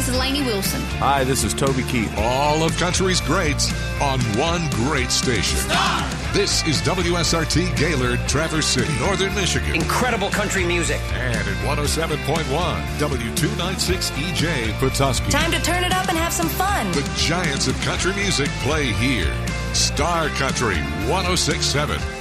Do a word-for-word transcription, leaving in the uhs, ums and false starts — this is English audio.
This is Lainey Wilson. Hi, this is Toby Keith. All of country's greats on one great station. Star! This is W S R T Gaylord, Traverse City, Northern Michigan. Incredible country music. And at one oh seven point one, W two ninety-six E J, Petoskey. Time to turn it up and have some fun. The giants of country music play here. Star Country one oh six point seven.